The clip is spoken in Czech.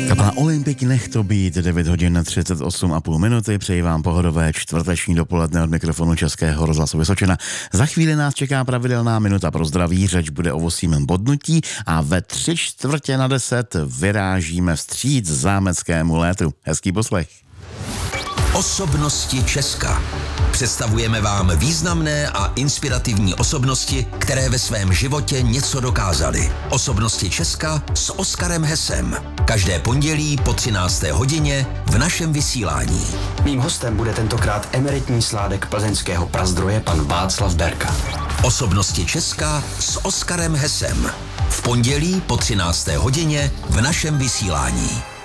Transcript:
Kapela Olympik, nech to být, 9 hodin 38,5 minuty. Přeji vám pohodové čtvrteční dopoledne od mikrofonu Českého rozhlasu Vysočina. Za chvíli nás čeká pravidelná minuta pro zdraví, řeč bude o vosím bodnutí a ve 9:45 vyrážíme vstříc zámeckému létu. Hezký poslech. Osobnosti Česka. Představujeme vám významné a inspirativní osobnosti, které ve svém životě něco dokázaly. Osobnosti Česka s Oskarem Hesem. Každé pondělí po 13. hodině v našem vysílání. Mým hostem bude tentokrát emeritní sládek plzeňského prazdroje pan Václav Berka. Osobnosti Česka s Oskarem Hesem. V pondělí po 13. hodině v našem vysílání.